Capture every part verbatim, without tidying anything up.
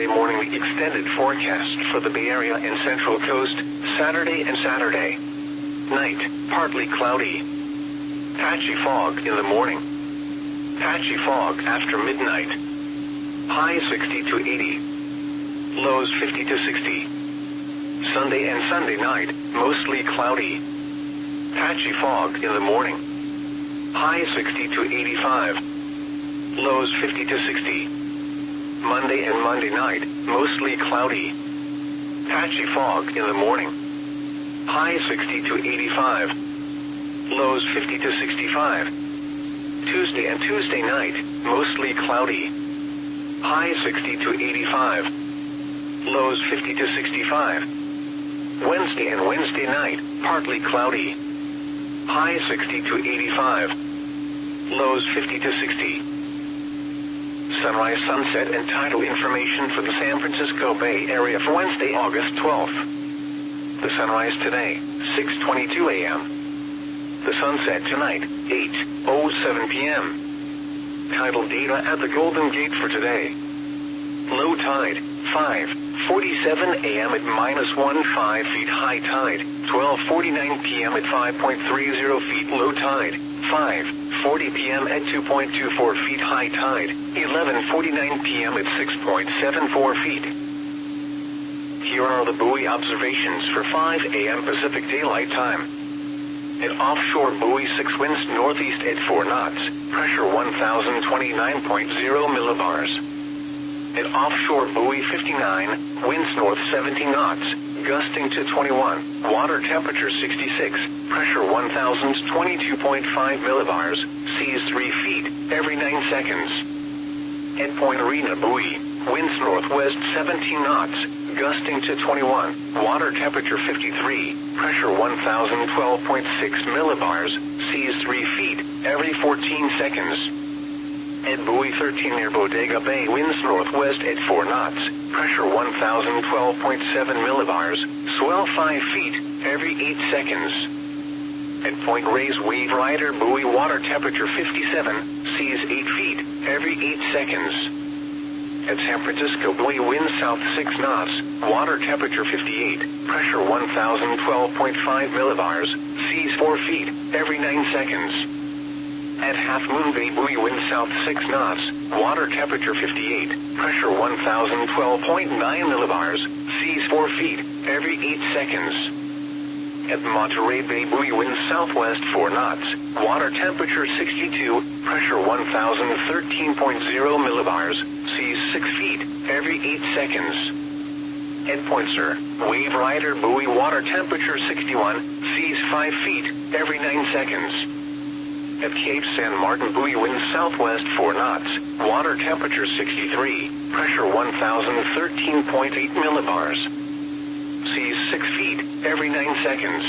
Thursday morning. The extended forecast for the Bay Area and Central Coast, Saturday and Saturday. Night, partly cloudy. Patchy fog in the morning. Patchy fog after midnight. High sixty to eighty. Lows fifty to sixty. Sunday and Sunday night, mostly cloudy. Patchy fog in the morning. High sixty to eighty-five. Lows fifty to sixty. Monday and Monday night, mostly cloudy. Patchy fog in the morning. High sixty to eighty-five. Lows fifty to sixty-five. Tuesday and Tuesday night, mostly cloudy. High sixty to eighty-five. Lows fifty to sixty-five. Wednesday and Wednesday night, partly cloudy. High sixty to eighty-five. Lows fifty to sixty. Sunrise, sunset, and tidal information for the San Francisco Bay Area for Wednesday, August twelfth. The sunrise today, six twenty-two a m The sunset tonight, eight oh seven p m Tidal data at the Golden Gate for today. Low tide, five forty-seven a m at minus one point five feet. High tide, twelve forty-nine p m at five point three zero feet. Low tide, five forty p m at two point two four feet. High tide, eleven forty-nine p m at six point seven four feet. Here are the buoy observations for five a m Pacific Daylight Time. At offshore buoy six, winds northeast at four knots, pressure one thousand twenty-nine point zero millibars. At offshore buoy fifty-nine, winds north seventeen knots, gusting to twenty-one, water temperature sixty-six, pressure one thousand twenty-two point five millibars, seas three feet, every nine seconds. At Point Arena buoy, winds northwest seventeen knots, gusting to twenty-one, water temperature fifty-three, pressure one thousand twelve point six millibars, seas three feet, every fourteen seconds. At buoy thirteen near Bodega Bay, winds northwest at four knots, pressure one thousand twelve point seven millibars, swell five feet, every eight seconds. At Point Reyes Wave Rider buoy, water temperature fifty-seven, seas eight feet, every eight seconds. At San Francisco buoy, wind south six knots, water temperature fifty-eight, pressure one thousand twelve point five millibars, seas four feet, every nine seconds. At Half Moon Bay buoy, wind south six knots, water temperature fifty-eight, pressure one thousand twelve point nine millibars, seas four feet, every eight seconds. At Monterey Bay buoy, wind southwest four knots, water temperature sixty-two, pressure one thousand thirteen point zero millibars, seas six feet, every eight seconds. At Point Sur, Wave Rider buoy, water temperature sixty-one, seas five feet, every nine seconds. At Cape San Martin buoy, wind southwest four knots, water temperature sixty-three, pressure one thousand thirteen point eight millibars, seas six feet, every nine seconds.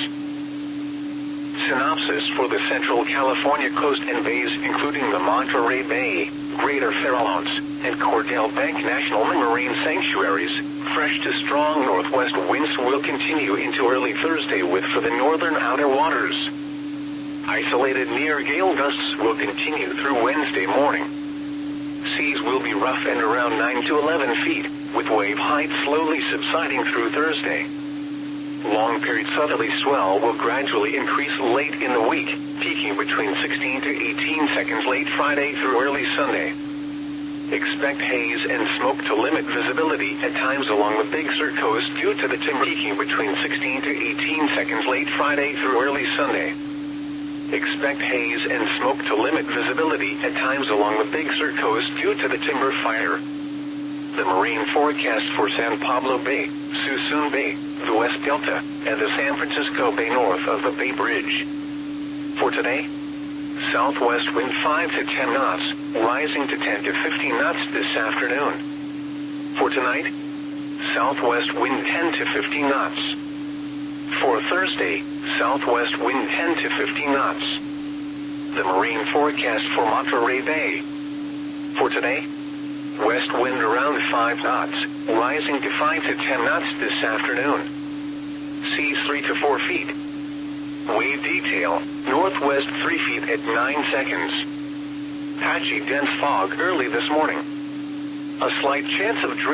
Synopsis for the Central California coast and bays, including the Monterey Bay, Greater Farallones, and Cordell Bank National Marine Sanctuaries. Fresh to strong northwest winds will continue into early Thursday, with for the northern outer waters. Isolated near gale gusts will continue through Wednesday morning. Seas will be rough and around nine to eleven feet, with wave height slowly subsiding through Thursday. Long-period southerly swell will gradually increase late in the week, peaking between sixteen to eighteen seconds late Friday through early Sunday. Expect haze and smoke to limit visibility at times along the Big Sur coast due to the timber, peaking between sixteen to eighteen seconds late Friday through early Sunday. Expect haze and smoke to limit visibility at times along the Big Sur coast due to the timber fire. The marine forecast for San Pablo Bay, Suisun Bay, the West Delta, and the San Francisco Bay north of the Bay Bridge. For today, southwest wind five to ten knots, rising to ten to fifteen knots this afternoon. For tonight, southwest wind ten to fifteen knots. For Thursday, southwest wind ten to fifteen knots. The marine forecast for Monterey Bay. For today, west wind around five knots, rising to five to ten knots this afternoon. Seas three to four feet. Wave detail, northwest three feet at nine seconds. Patchy dense fog early this morning. A slight chance of drizzle.